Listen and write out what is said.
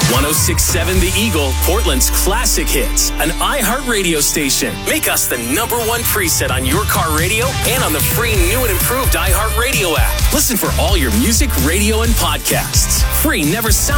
1067 The Eagle, Portland's classic hits, an iHeart radio station. Make us the #1 preset on your car radio and on the free new and improved iHeart Radio app. Listen for all your music, radio, and podcasts. Free never sound